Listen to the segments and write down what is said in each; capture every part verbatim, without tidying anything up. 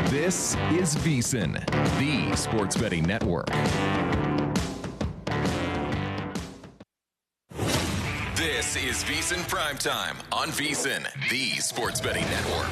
This is VSiN, the Sports Betting Network. This is VSiN Primetime on VSiN, the Sports Betting Network.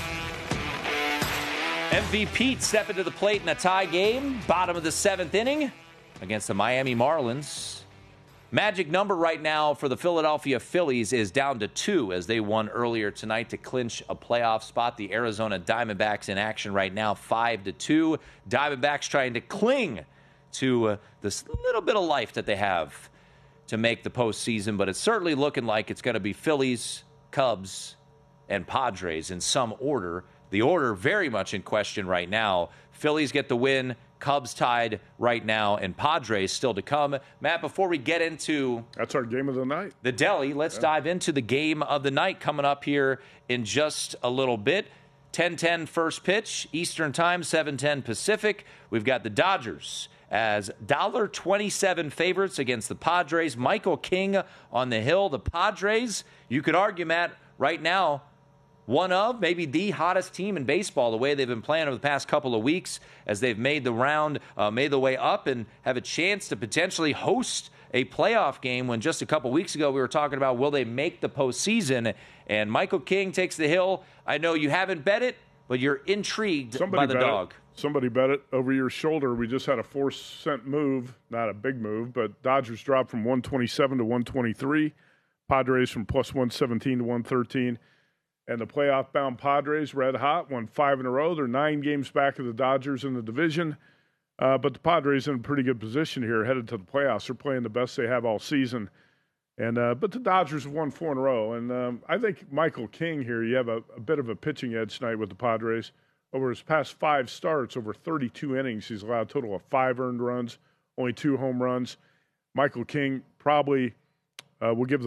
M V P stepping to the plate in a tie game, bottom of the seventh inning against the Miami Marlins. Magic number right now for the Philadelphia Phillies is down to two as they won earlier tonight to clinch a playoff spot. The Arizona Diamondbacks in action right now, five to two. Diamondbacks trying to cling to uh, this little bit of life that they have to make the postseason, but it's certainly looking like it's going to be Phillies, Cubs, and Padres in some order. The order very much in question right now. Phillies get the win. Cubs tied right now, and Padres still to come. Matt, before we get into... That's our game of the night. The deli, let's yeah. dive into the game of the night coming up here in just a little bit. ten ten first pitch, Eastern Time, seven ten Pacific. We've got the Dodgers as one dollar twenty-seven favorites against the Padres. Michael King on the hill. The Padres, you could argue, Matt, right now, one of, maybe the hottest team in baseball, the way they've been playing over the past couple of weeks as they've made the round, uh, made the way up and have a chance to potentially host a playoff game when just a couple weeks ago we were talking about will they make the postseason. And Michael King takes the hill. I know you haven't bet it, but you're intrigued Somebody by the bet dog. It. Somebody bet it over your shoulder. We just had a four cent move, not a big move, but Dodgers dropped from one twenty-seven to one twenty-three. Padres from plus one seventeen to one thirteen. And the playoff-bound Padres, red hot, won five in a row. They're nine games back of the Dodgers in the division. Uh, but the Padres in a pretty good position here, headed to the playoffs. They're playing the best they have all season. And uh, but the Dodgers have won four in a row. And um, I think Michael King here, you have a, a bit of a pitching edge tonight with the Padres. Over his past five starts, over thirty-two innings, he's allowed a total of five earned runs, only two home runs. Michael King probably uh, will give the